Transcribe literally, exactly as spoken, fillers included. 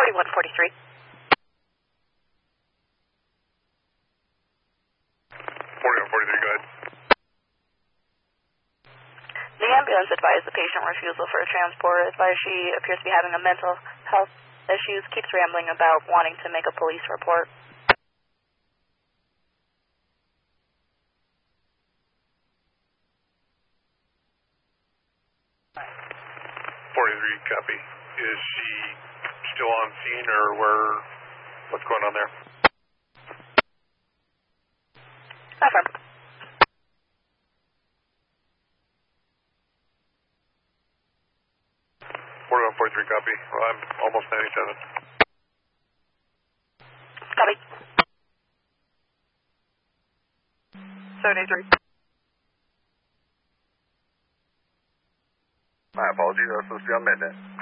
forty-one forty-three. forty-one forty-three, go ahead. The ambulance advised the patient refusal for a transport. Advised she appears to be having a mental health issues, keeps rambling about wanting to make a police report. forty-three, copy. Is she still on scene, or where? What's going on there? Affirm. forty-one forty-three, copy. Well, I'm almost ninety-seven. Copy. seventy-three. My apologies, I was supposed to be on midnight.